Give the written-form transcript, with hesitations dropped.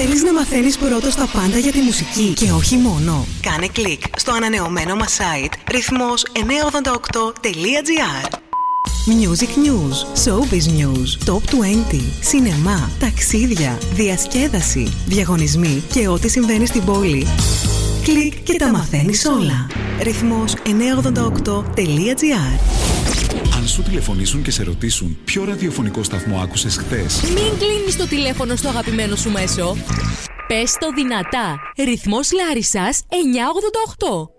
Θέλεις να μαθαίνεις πρώτος τα πάντα για τη μουσική και όχι μόνο? Κάνε κλικ στο ανανεωμένο μας site ρυθμός 988.gr. Music News, Showbiz News, Top 20, σινεμά, ταξίδια, διασκέδαση, διαγωνισμοί και ό,τι συμβαίνει στην πόλη. Κλικ και τα μαθαίνεις όλα. Ρυθμός 988.gr. Αν σου τηλεφωνήσουν και σε ρωτήσουν ποιο ραδιοφωνικό σταθμό άκουσες χθες, μην κλείνεις το τηλέφωνο στο αγαπημένο σου μέσο. Πες το δυνατά. Ρυθμός Λάρισσας 988.